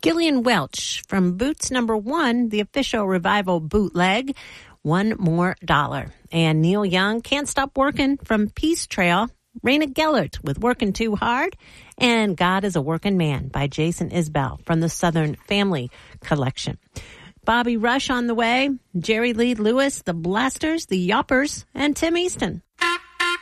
Gillian Welch from Boots number 1, the official Revival bootleg, $1 More. And Neil Young, Can't Stop Working from Peace Trail. Raina Gellert with Working Too Hard. And God is a Working Man by Jason Isbell from the Southern Family Collection. Bobby Rush on the way, Jerry Lee Lewis, the Blasters, the Yoppers, and Tim Easton.